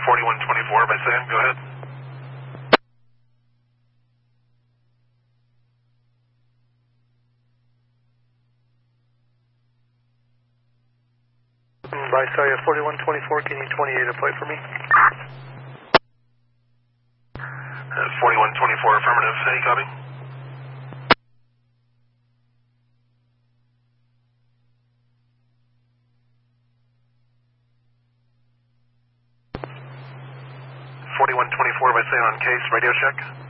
4124 by Sam, go ahead. By Saya 4124, can you 28 a flight for me? 4124 affirmative, any copy? .4124 by Sam on case, radio check.